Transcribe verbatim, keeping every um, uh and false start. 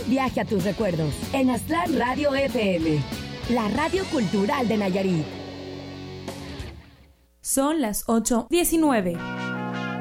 Viaje a tus recuerdos en Aztlán Radio F M, la radio cultural de Nayarit. Son las ocho diecinueve.